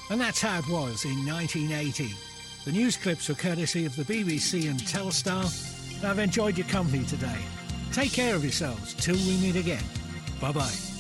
And that's how it was in 1980. The news clips were courtesy of the BBC and Telstar. And I've enjoyed your company today. Take care of yourselves till we meet again. Bye-bye.